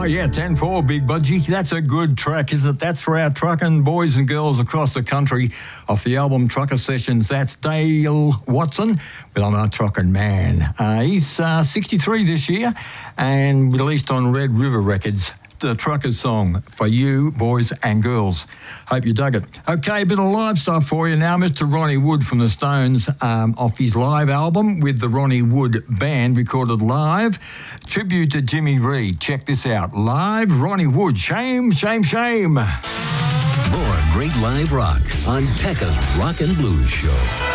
yeah, 10-4, Big Budgie. That's a good track, isn't it? That's for our trucking boys and girls across the country off the album Trucker Sessions. That's Dale Watson, but I'm a trucking man. He's 63 this year and released on Red River Records. The Truckers song for you, boys and girls. Hope you dug it. Okay, a bit of live stuff for you now. Mr. Ronnie Wood from the Stones off his live album with the Ronnie Wood Band, recorded live. Tribute to Jimmy Reed. Check this out. Live, Ronnie Wood. Shame, shame, shame. More great live rock on Tekka's Rock and Blues Show.